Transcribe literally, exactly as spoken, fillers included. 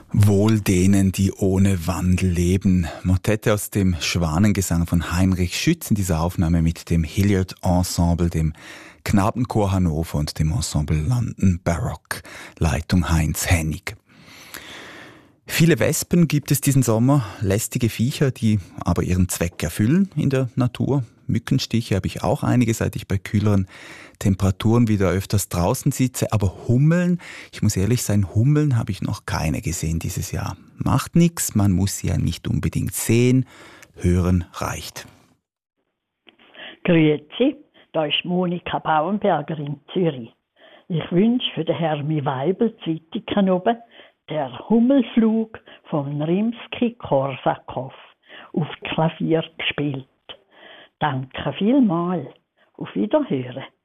Wohl denen, die ohne Wandel leben. Motette aus dem Schwanengesang von Heinrich Schütz in dieser Aufnahme mit dem Hilliard Ensemble, dem Knabenchor Hannover und dem Ensemble London Baroque. Leitung Heinz Hennig. Viele Wespen gibt es diesen Sommer, lästige Viecher, die aber ihren Zweck erfüllen in der Natur. Mückenstiche habe ich auch einige, seit ich bei kühleren Temperaturen wieder öfters draußen sitze. Aber Hummeln, ich muss ehrlich sein, Hummeln habe ich noch keine gesehen dieses Jahr. Macht nichts, man muss sie ja nicht unbedingt sehen. Hören reicht. Grüezi, da ist Monika Bauernberger in Zürich. Ich wünsche für den Hermi Weibel Zwittigen oben der Hummelflug von Rimsky-Korsakow auf Klavier gespielt. Danke vielmals. Auf Wiederhören.